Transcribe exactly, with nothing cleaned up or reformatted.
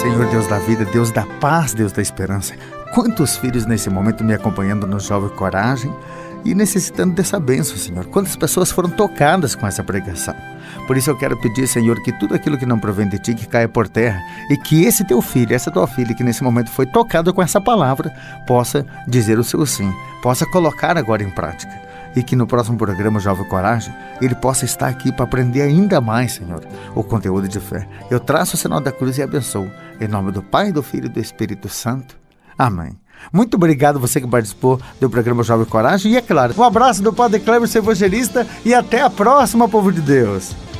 Senhor Deus da vida, Deus da paz, Deus da esperança. Quantos filhos nesse momento me acompanhando no Jovem Coragem e necessitando dessa bênção, Senhor. Quantas pessoas foram tocadas com essa pregação. Por isso eu quero pedir, Senhor, que tudo aquilo que não provém de Ti, que caia por terra, e que esse Teu filho, essa Tua filha, que nesse momento foi tocado com essa palavra, possa dizer o seu sim, possa colocar agora em prática. E que no próximo programa Jovem Coragem, ele possa estar aqui para aprender ainda mais, Senhor, o conteúdo de fé. Eu traço o sinal da cruz e abençoo. Em nome do Pai, do Filho e do Espírito Santo. Amém. Muito obrigado você que participou do programa Jovem Coragem. E é claro, um abraço do Padre Cleber, seu evangelista, e até a próxima, povo de Deus.